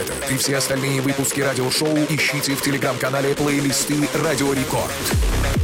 Этот и все остальные выпуски радиошоу ищите в телеграм-канале плейлисты «Радио Рекорд».